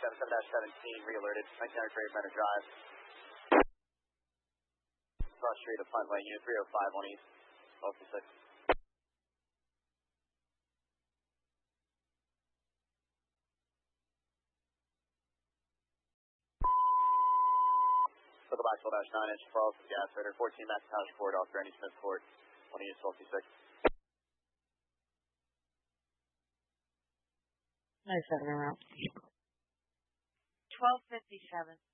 77-17, re-alerted, 1900 Great Brenner Drive. Cross street of Punt Lane, unit 305 on East, 1226. Local Maxwell -9 inch falls with gas radar, 14 McIntosh Court off Granny Smith Court, 20 East 1226. Nice, 1257.